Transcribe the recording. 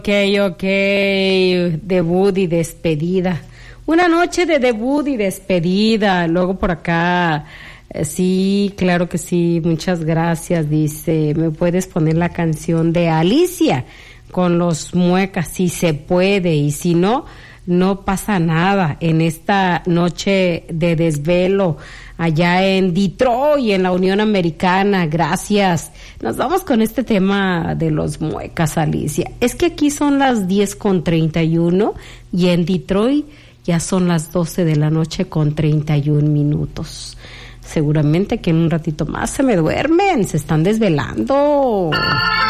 Ok, debut y despedida. Una noche de debut y despedida. Luego por acá, sí, claro que sí, muchas gracias. Dice, ¿me puedes poner la canción de Alicia con los Muecas? Si se puede, y si no, no pasa nada. En esta noche de desvelo allá en Detroit, en la Unión Americana. Gracias. Nos vamos con este tema de los Muecas, Alicia. Es que aquí son las 10:31 y en Detroit ya son las 12 de la noche con 31 minutos. Seguramente que en un ratito más se me duermen, se están desvelando.